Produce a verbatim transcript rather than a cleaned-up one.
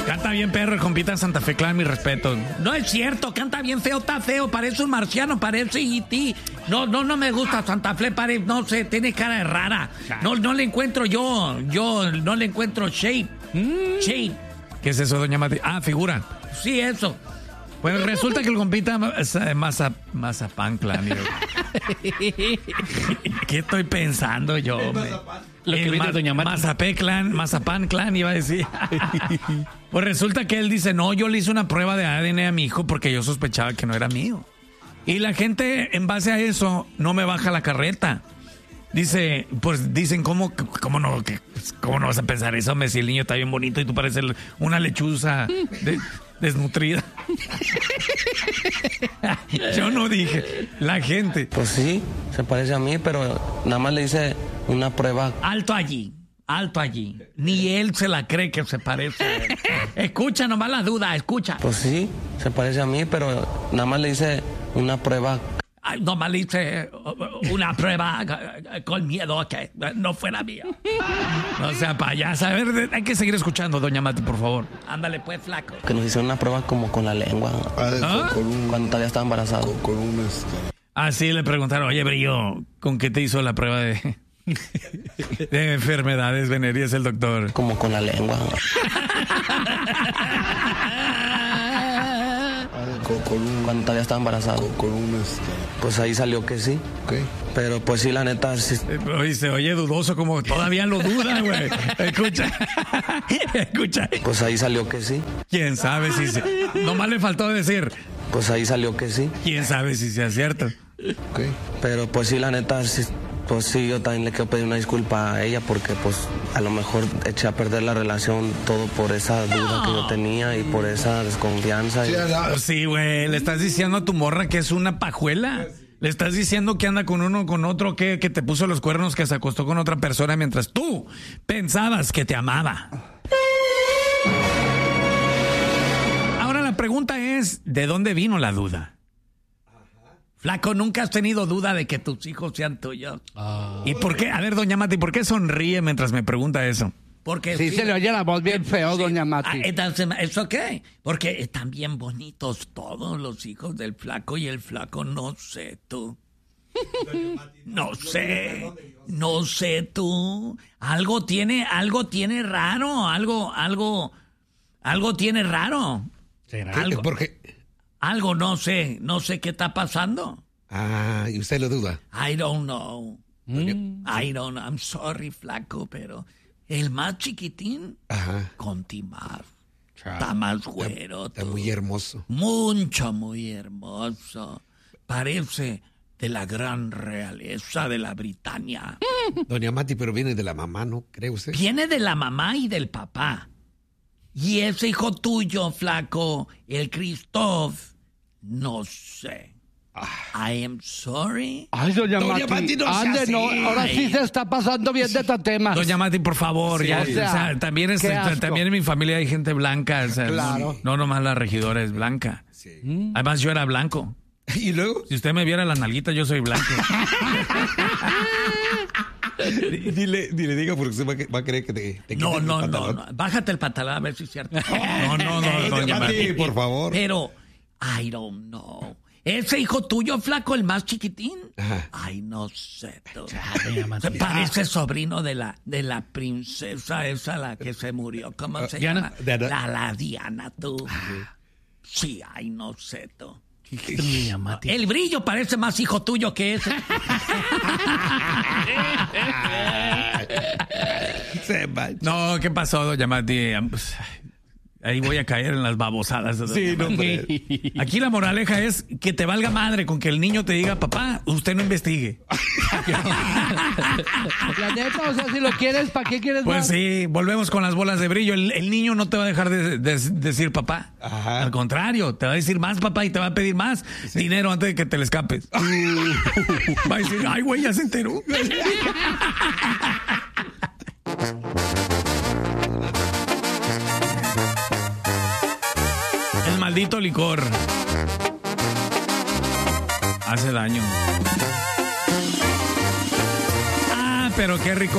Canta bien perro el compita Santa Fe Clan, mi respeto. No es cierto, canta bien feo, está feo, parece un marciano, parece E T No, no, no me gusta Santa Fe, parece, no sé, tiene cara de rara. No, no le encuentro yo, yo no le encuentro shape. Mm. Shape. ¿Qué es eso, doña Mati? Ah, figura. Sí, eso. Pues resulta que el compita Maza, Mazapán Clan. ¿Qué estoy pensando yo, hombre? Lo que viene doña Mati. Mazapé Clan, Mazapán Clan iba a decir. Pues resulta que él dice, no, yo le hice una prueba de A D N a mi hijo porque yo sospechaba que no era mío. Y la gente, en base a eso, no me baja la carreta. Dice, pues dicen, ¿cómo, cómo, no, que, ¿cómo no vas a pensar eso? Si el niño está bien bonito y tú pareces una lechuza de, desnutrida. Yo no dije, la gente. Pues sí, se parece a mí, pero nada más le hice una prueba. Alto allí, alto allí. Ni él se la cree que se parece a él. Escucha nomás la duda, escucha. Pues sí, se parece a mí, pero nada más le hice una prueba. Ay, nomás le hice una prueba con miedo a que no fuera mía. No sea payasa. A ver, hay que seguir escuchando, doña Mati, por favor. Ándale, pues, flaco. Que nos hicieron una prueba como con la lengua. ¿Ah? Con un, cuando todavía estaba embarazado. Con, con un... Ah, sí, le preguntaron, oye, Brillo, ¿con qué te hizo la prueba de, de enfermedades venéreas el doctor? Como con la lengua. Con, con un, cuando todavía estaba embarazado. Con, con un este... Pues ahí salió que sí. Okay. Pero pues sí, la neta... Sí. Oye, se oye dudoso, como todavía lo duda, güey. Escucha. Escucha. Pues ahí salió que sí. ¿Quién sabe si se... Nomás le faltó decir... Pues ahí salió que sí. ¿Quién sabe si sea cierto? Okay. Pero pues sí, la neta... Sí, pues sí, yo también le quiero pedir una disculpa a ella porque pues a lo mejor eché a perder la relación todo por esa duda que yo tenía y por esa desconfianza. Sí, y... sí, güey, le estás diciendo a tu morra que es una pajuela. Le estás diciendo que anda con uno, con otro, que, que te puso los cuernos, que se acostó con otra persona mientras tú pensabas que te amaba. Ahora la pregunta es, ¿de dónde vino la duda? Flaco, ¿nunca has tenido duda de que tus hijos sean tuyos? Oh. ¿Y por qué? A ver, doña Mati, ¿por qué sonríe mientras me pregunta eso? Porque sí, sí se le oye la voz bien feo, sí, doña Mati. ¿Eso qué? Porque están bien bonitos todos los hijos del flaco y el flaco, no sé tú. No sé, no sé tú. Algo tiene, algo tiene raro, algo, algo, algo tiene raro. ¿Será? Algo. ¿Por qué? Algo, no sé, no sé qué está pasando. Ah, ¿y usted lo duda? I don't know. Mm. I don't know. I'm sorry, flaco, pero el más chiquitín, ajá, con Timar. Está más güero. Está, está muy hermoso. Mucho, muy hermoso. Parece de la gran realeza de la Britania. Doña Mati, pero viene de la mamá, ¿no cree usted? Viene de la mamá y del papá. Y ese hijo tuyo, flaco, el Christoph, no sé. Ah. I am sorry. Ay, doña, doña Mati, Mati no ande, no, ahora sí se está pasando bien de este tema. Doña Mati, por favor, sí, ya, o sea, o sea, también, es, también en mi familia hay gente blanca. O sea, claro. No, no nomás la regidora es blanca. Sí. Además, yo era blanco. ¿Y luego? Si usted me viera las nalguitas, yo soy blanco. Dile, dile, diga, porque usted va, va a creer que te, te No, no, no, no. Bájate el pantalón a ver si es cierto. No, no, no, no, doña Mati, por favor. Pero, I don't know. Ese hijo tuyo, flaco, el más chiquitín. Ajá. Ay, no sé. Tú. Se parece sobrino de la, de la princesa esa, la que se murió. ¿Cómo se Diana, llama? Diana. La, la Diana, tú. Ajá. Sí, ay, no sé, tú. El Brillo parece más hijo tuyo que ese. No, ¿qué pasó, doña Mati? Ahí voy a caer en las babosadas. Sí, no, hombre. Aquí la moraleja es que te valga madre con que el niño te diga, papá, usted no investigue. La neta, o sea, si lo quieres, ¿para qué quieres pues más? Pues sí, volvemos con las bolas de brillo. El, el niño no te va a dejar de, de, de decir papá. Ajá. Al contrario, te va a decir más papá y te va a pedir más sí. dinero antes de que te le escapes. Va a decir, ay, güey, ya se enteró. El maldito licor hace daño. Ah, pero qué rico